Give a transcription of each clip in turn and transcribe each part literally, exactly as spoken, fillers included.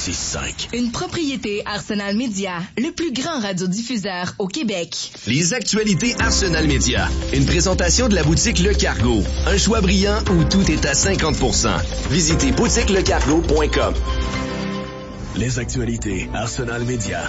six cinq. Une propriété Arsenal Média, le plus grand radiodiffuseur au Québec. Les actualités Arsenal Média. Une présentation de la boutique Le Cargo. Un choix brillant où tout est à cinquante pour cent. Visitez boutique le cargo point com. Les actualités Arsenal Média.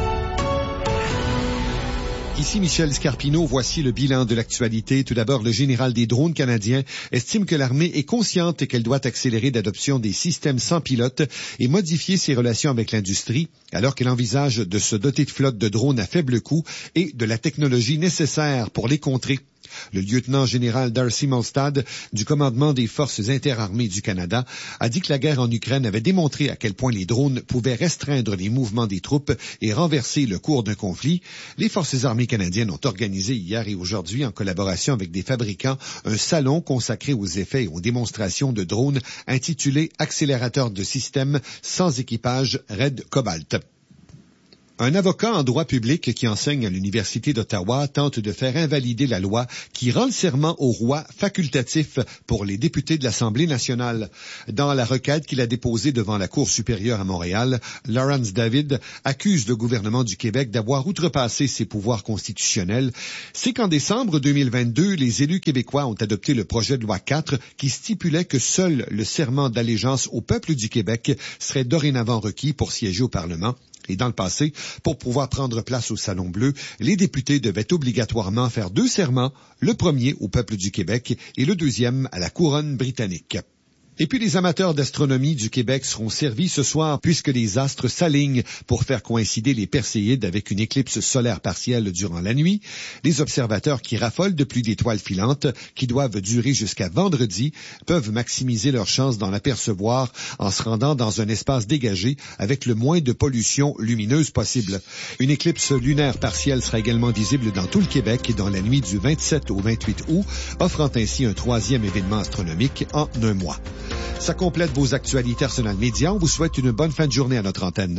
Ici Michel Scarpino, voici le bilan de l'actualité. Tout d'abord, le général des drones canadiens estime que l'armée est consciente qu'elle doit accélérer l'adoption des systèmes sans pilote et modifier ses relations avec l'industrie, alors qu'elle envisage de se doter de flottes de drones à faible coût et de la technologie nécessaire pour les contrer. Le lieutenant-général Darcy Molstad, du commandement des forces interarmées du Canada, a dit que la guerre en Ukraine avait démontré à quel point les drones pouvaient restreindre les mouvements des troupes et renverser le cours d'un conflit. Les forces armées canadiennes ont organisé hier et aujourd'hui, en collaboration avec des fabricants, un salon consacré aux effets et aux démonstrations de drones intitulé « Accélérateur de système sans équipage Red Cobalt ». Un avocat en droit public qui enseigne à l'Université d'Ottawa tente de faire invalider la loi qui rend le serment au roi facultatif pour les députés de l'Assemblée nationale. Dans la requête qu'il a déposée devant la Cour supérieure à Montréal, Lawrence David accuse le gouvernement du Québec d'avoir outrepassé ses pouvoirs constitutionnels. C'est qu'en décembre deux mille vingt-deux, les élus québécois ont adopté le projet de loi quatre qui stipulait que seul le serment d'allégeance au peuple du Québec serait dorénavant requis pour siéger au Parlement. Et dans le passé, pour pouvoir prendre place au Salon Bleu, les députés devaient obligatoirement faire deux serments, le premier au peuple du Québec et le deuxième à la couronne britannique. Et puis les amateurs d'astronomie du Québec seront servis ce soir puisque les astres s'alignent pour faire coïncider les Perséides avec une éclipse solaire partielle durant la nuit. Les observateurs qui raffolent de pluie d'étoiles filantes, qui doivent durer jusqu'à vendredi, peuvent maximiser leurs chances d'en apercevoir en se rendant dans un espace dégagé avec le moins de pollution lumineuse possible. Une éclipse lunaire partielle sera également visible dans tout le Québec dans la nuit du vingt-sept au vingt-huit août, offrant ainsi un troisième événement astronomique en un mois. Ça complète vos actualités Arsenal Média. On vous souhaite une bonne fin de journée à notre antenne.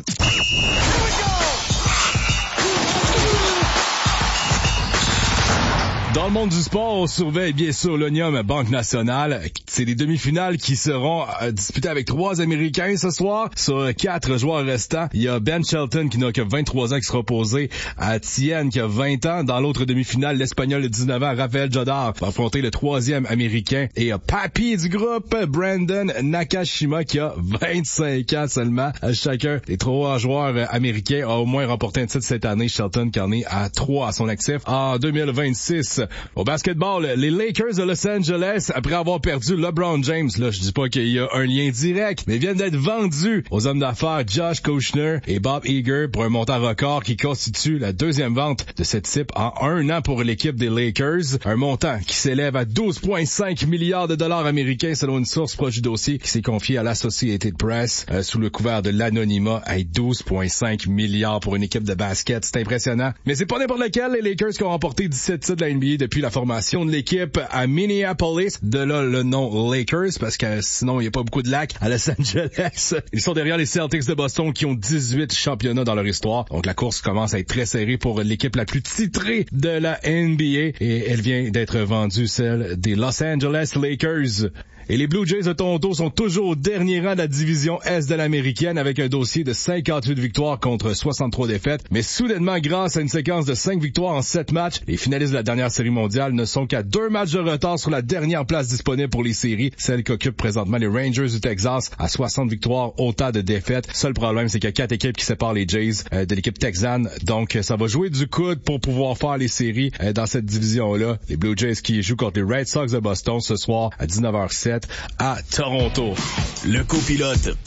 Dans le monde du sport, on surveille bien sûr l'Onium Banque Nationale. C'est des demi-finales qui seront euh, disputées avec trois Américains ce soir. Sur quatre joueurs restants, il y a Ben Shelton qui n'a que vingt-trois ans qui sera opposé à Tien qui a vingt ans. Dans l'autre demi-finale, l'Espagnol de dix-neuf ans, Rafael Jodar, va affronter le troisième Américain. Et euh, Papi du groupe, Brandon Nakashima, qui a vingt-cinq ans seulement. Chacun des trois joueurs américains a au moins remporté un titre cette année. Shelton qui en est à trois à son actif. En deux mille vingt-six, au basketball, les Lakers de Los Angeles, après avoir perdu LeBron James, là, je dis pas qu'il y a un lien direct, mais viennent d'être vendus aux hommes d'affaires Josh Kushner et Bob Iger pour un montant record qui constitue la deuxième vente de cette type en un an pour l'équipe des Lakers. Un montant qui s'élève à douze virgule cinq milliards de dollars américains selon une source proche du dossier qui s'est confiée à l'Associated Press euh, sous le couvert de l'anonymat à douze virgule cinq milliards pour une équipe de basket. C'est impressionnant. Mais c'est pas n'importe lequel, les Lakers qui ont remporté dix-sept titres de la N B A depuis la formation de l'équipe à Minneapolis. De là le nom Lakers, parce que sinon il n'y a pas beaucoup de lacs à Los Angeles. Ils sont derrière les Celtics de Boston qui ont dix-huit championnats dans leur histoire. Donc la course commence à être très serrée pour l'équipe la plus titrée de la N B A et elle vient d'être vendue, celle des Los Angeles Lakers. Et les Blue Jays de Toronto sont toujours au dernier rang de la division Est de l'américaine avec un dossier de cinquante-huit victoires contre soixante-trois défaites. Mais soudainement, grâce à une séquence de cinq victoires en sept matchs, les finalistes de la dernière série mondiale ne sont qu'à deux matchs de retard sur la dernière place disponible pour les séries, celle qu'occupent présentement les Rangers du Texas à soixante victoires, autant de défaites. Seul problème, c'est qu'il y a quatre équipes qui séparent les Jays euh, de l'équipe texane. Donc, ça va jouer du coude pour pouvoir faire les séries euh, dans cette division-là. Les Blue Jays qui jouent contre les Red Sox de Boston ce soir à dix-neuf heures zéro sept à Toronto. Le copilote